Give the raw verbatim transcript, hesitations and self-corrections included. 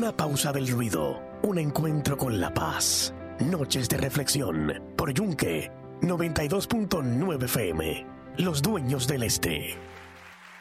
la pausa del ruido, un encuentro con la paz. Noches de reflexión por Yunque noventa y dos punto nueve F M. Los dueños del este.